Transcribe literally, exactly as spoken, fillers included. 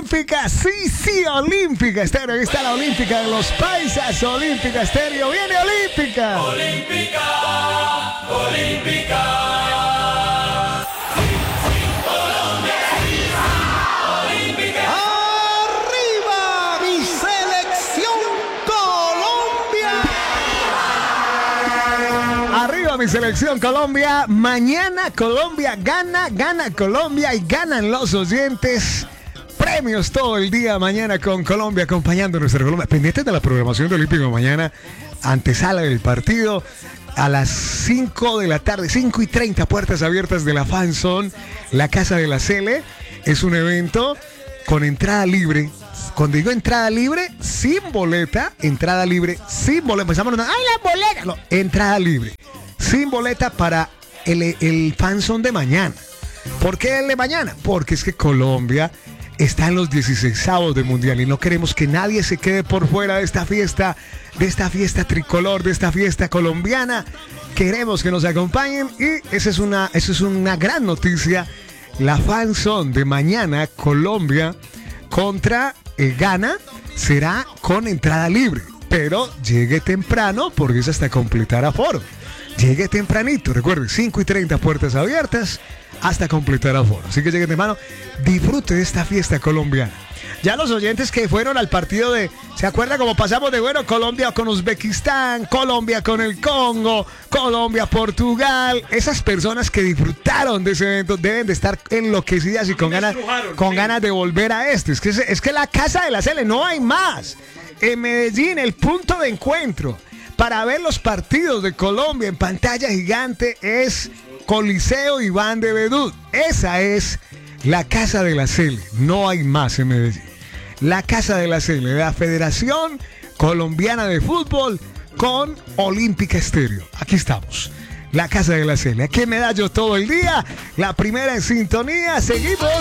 Olímpica, sí, sí, Olímpica Estéreo. Ahí está la Olímpica de los Paisas. Olímpica Estéreo, viene Olímpica. Olímpica, Olímpica. Mi selección Colombia, mañana Colombia gana, gana Colombia y ganan los oyentes. Premios todo el día mañana con Colombia acompañando a nuestra Colombia. Pendientes de la programación de Olímpico mañana, antesala del partido a las cinco de la tarde, cinco y treinta, puertas abiertas de la Fan Zone, la Casa de la Cele. Es un evento con entrada libre. Cuando digo entrada libre, sin boleta, entrada libre, sin boleta. Empezamos a ¡ay, la boleta! No, entrada libre. Sin boleta para el, el Fan Zone de mañana. ¿Por qué el de mañana? Porque es que Colombia está en los dieciseisavos de Mundial y no queremos que nadie se quede por fuera de esta fiesta, de esta fiesta tricolor, de esta fiesta colombiana. Queremos que nos acompañen y esa es una, esa es una gran noticia. La Fan Zone de mañana, Colombia contra eh, Ghana, será con entrada libre. Pero llegue temprano porque es hasta completar aforo. Llegue tempranito, recuerde, cinco y treinta, puertas abiertas hasta completar aforo. Así que llegue temprano, disfrute de esta fiesta colombiana. Ya los oyentes que fueron al partido de, ¿se acuerda cómo pasamos de bueno? Colombia con Uzbekistán, Colombia con el Congo, Colombia, Portugal. Esas personas que disfrutaron de ese evento deben de estar enloquecidas y con ganas, con ganas de volver a este. Es que, es que la Casa de la Cele, no hay más. En Medellín, el punto de encuentro para ver los partidos de Colombia en pantalla gigante es Coliseo Iván de Bedú. Esa es la Casa de la Cele. No hay más en Medellín. La Casa de la Cele, la Federación Colombiana de Fútbol con Olímpica Estéreo. Aquí estamos. La Casa de la Cele. Aquí me da yo todo el día. La primera en sintonía. Seguimos.